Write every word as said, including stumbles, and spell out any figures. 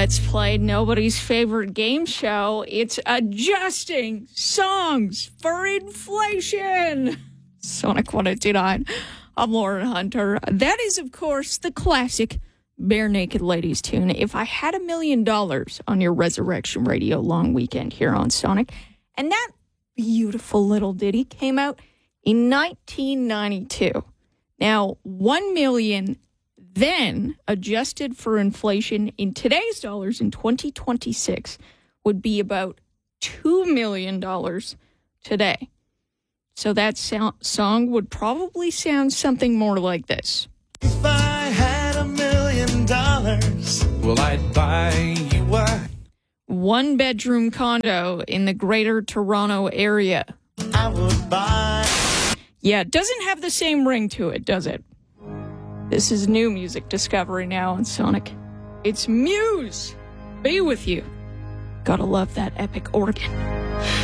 Let's play nobody's favorite game show. It's adjusting songs for inflation. Sonic one oh two nine. I'm Lauren Hunter. That is, of course, the classic Bare Naked Ladies tune. If I Had a Million Dollars on your Resurrection Radio long weekend here on Sonic. And that beautiful little ditty came out in nineteen ninety-two. Now, one million then, adjusted for inflation in today's dollars in twenty twenty-six, would be about two million dollars today. So that so- song would probably sound something more like this. If I had a million dollars, well, I'd buy you a one-bedroom condo in the greater Toronto area. I would buy. Yeah, it doesn't have the same ring to it, does it? This is new music discovery now on Sonic. It's Muse. Be with you. Gotta love that epic organ.